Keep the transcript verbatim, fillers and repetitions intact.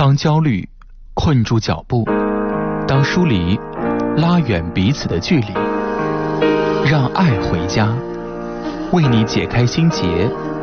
当焦虑困住脚步，当疏离拉远彼此的距离，让爱回家，为你解开心结，